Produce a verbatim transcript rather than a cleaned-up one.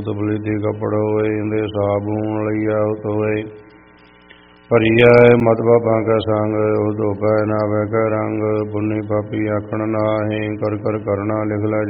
सूत बलीती कपड़ होए इंदे साबून लईया उत होए भरिया मत बाबा का संग धोपै ना वह कै रंग पुन्नी पापी आखण नाहे कर कर करना लिख लै